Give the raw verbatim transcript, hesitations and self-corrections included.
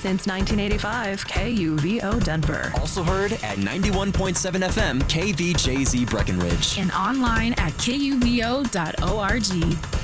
Since nineteen eighty-five, K U V O Denver. Also heard at ninety-one point seven F M, K V J Z Breckenridge. And online at K U V O dot org.